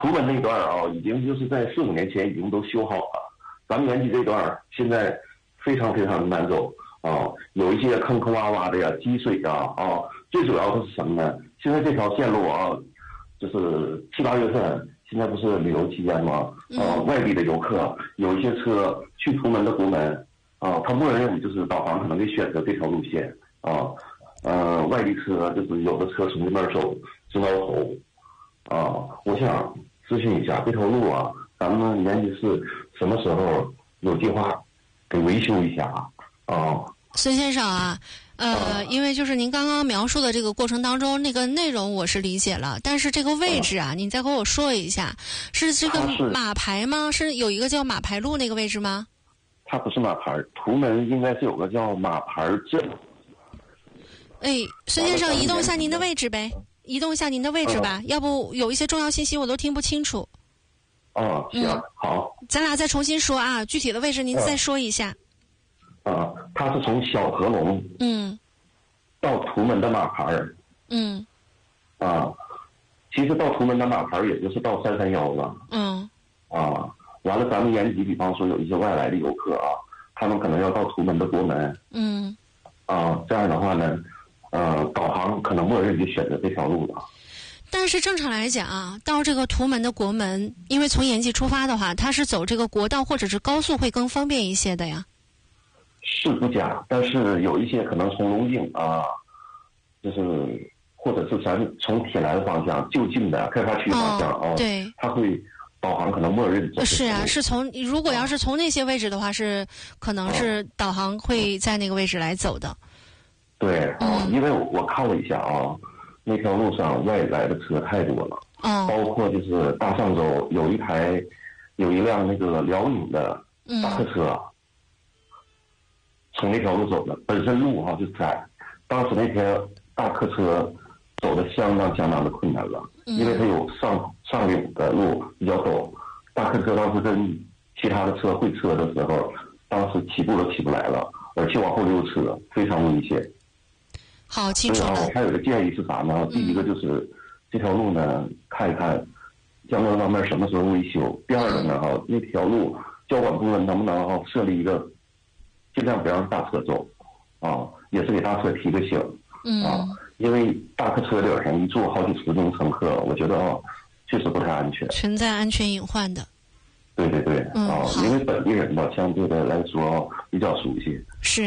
图门那段啊，已经就是在4、5年前已经都修好了。咱们延吉这段现在非常非常的难走啊，有一些坑坑洼洼的呀，积水啊，最主要的是什么呢？现在这条线路啊，就是7、8月份，现在不是旅游期间吗？外地的游客有一些车去图门的国门他默认就是导航可能会选择这条路线外地车就是有的车从这边走直挠头我想咨询一下这条路啊，咱们延吉市什么时候有计划给维修一下孙先生啊，因为就是您刚刚描述的这个过程当中，那个内容我是理解了，但是这个位置啊，您再和我说一下，是这个马牌吗？是有一个叫马牌路那个位置吗？ 它不是马牌，图门应该是有个叫马牌镇。 孙先生，移动一下您的位置呗，移动一下您的位置吧，要不有一些重要信息我都听不清楚。 行，好。 咱俩再重新说啊，具体的位置您再说一下。 它是从小河龙到图门的马牌其实到图门的马牌也就是到331了完了咱们延吉比方说有一些外来的游客他们可能要到图门的国门这样的话呢导航可能默认就选择这条路了。 但是正常来讲啊，到这个图门的国门，因为从延吉出发的话，它是走这个国道或者是高速会更方便一些的呀。 是不假，但是有一些可能从龙井就是或者是咱从铁栏方向就近的开发区方向对， 它会导航可能默认走。 是啊，是从如果要是从那些位置的话，是可能是导航会在那个位置来走的。 对因为我看了一下那条路上外来的车太多了包括就是大上周有一辆那个辽宁的大客车从那条路走的，本身路就窄，当时那天大客车走的相当的困难了因为它有上岭的路比较陡，大客车当时跟其他的车会车的时候，当时起步都起不来了，而且往后溜车非常危险。 好，清楚了。 还有一个建议是啥呢？第一个就是这条路呢看一看相关方面什么时候维修。第二个呢那条路交管部门能不能设立一个尽量不让大车走也是给大车提个醒因为大客车顶上一坐好几十名乘客，我觉得确实不太安全， 存在安全隐患的。 对因为本地人吧相对的来说比较熟悉。 是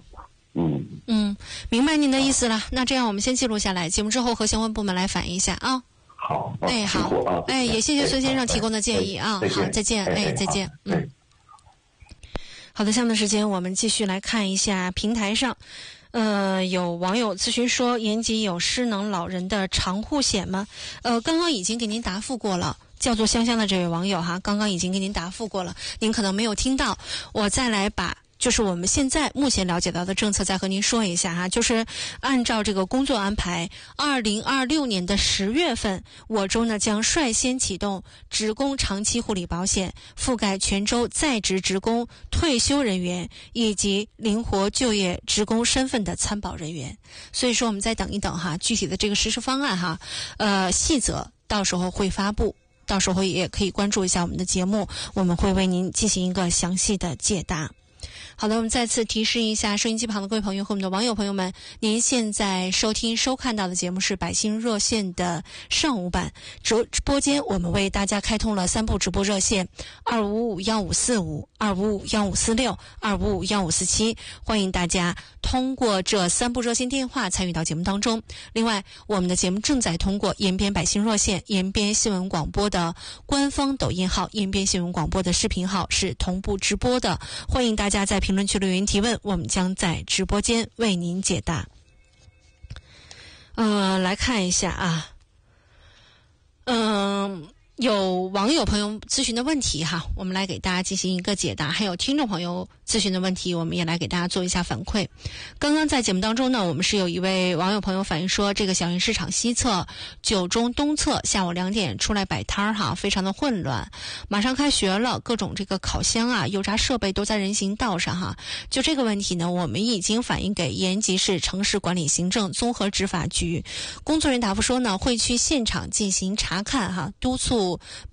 明白您的意思了。那这样我们先记录下来，节目之后和相关部门来反映一下好好也谢谢孙先生提供的建议好，再见再见好的，下面的时间我们继续来看一下平台上有网友咨询说，延吉有失能老人的长护险吗？刚刚已经给您答复过了，叫做香香的这位网友刚刚已经给您答复过了，您可能没有听到，我再来把就是我们现在目前了解到的政策再和您说一下就是按照这个工作安排，2026年的10月份，我州呢将率先启动职工长期护理保险，覆盖全州在职职工、退休人员以及灵活就业职工身份的参保人员。所以说我们再等一等具体的这个实施方案细则到时候会发布，到时候也可以关注一下我们的节目，我们会为您进行一个详细的解答。好的，我们再次提示一下收音机旁的各位朋友和我们的网友朋友们，您现在收看到的节目是百姓热线的上午版直播间，我们为大家开通了3部直播热线：2551545、2551546、2551547，欢迎大家通过这3部热线电话参与到节目当中。另外，我们的节目正在通过延边百姓热线、延边新闻广播的官方抖音号、延边新闻广播的视频号是同步直播的，欢迎大家在评论区留言提问，我们将在直播间为您解答。来看一下有网友朋友咨询的问题我们来给大家进行一个解答，还有听众朋友咨询的问题，我们也来给大家做一下反馈。刚刚在节目当中呢，我们是有一位网友朋友反映说，这个小运市场西侧、9中东侧下午2点出来摆摊非常的混乱，马上开学了，各种这个烤箱油炸设备都在人行道上就这个问题呢，我们已经反映给延吉市城市管理行政综合执法局，工作人员答复说呢，会去现场进行查看督促度。